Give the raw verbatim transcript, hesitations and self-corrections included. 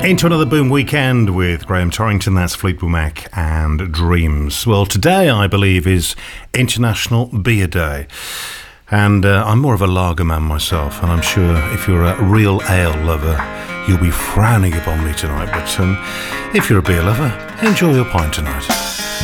Into another Boom Weekend with Graham Torrington. That's Fleetwood Mac and Dreams. Well, today I believe is International Beer Day, and uh, I'm more of a lager man myself, and I'm sure if you're a real ale lover you'll be frowning upon me tonight, but um, if you're a beer lover, enjoy your pint tonight.